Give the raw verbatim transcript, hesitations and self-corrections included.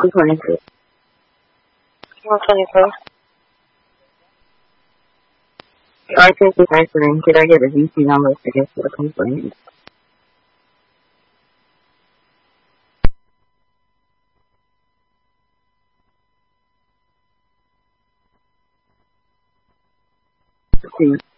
twenty-two. one twenty-four. I take this accident. Could I get a V C number to get to the complaint? See.